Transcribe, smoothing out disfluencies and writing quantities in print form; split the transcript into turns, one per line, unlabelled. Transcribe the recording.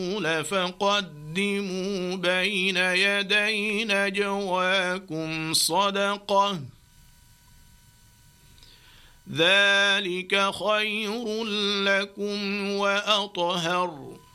فقدموا بين يدي نجواكم صدقة ذلك خير لكم وأطهر